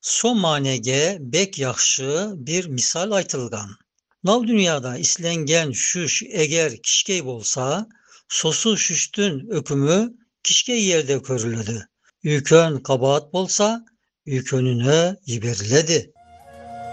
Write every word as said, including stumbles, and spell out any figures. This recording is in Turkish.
So manege bek yaxşı bir misal aytılgan. Nav dünyada islengen şuş eğer kişkey bolsa, sosu şüştün ökümü kişkey yerde körüledi. Ükön kabahat bolsa, ükönüne yiberiledi.